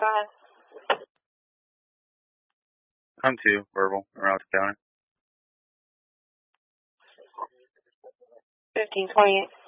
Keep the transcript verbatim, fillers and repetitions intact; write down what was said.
Go ahead. Come to verbal around the county. Fifteen twenty-eight.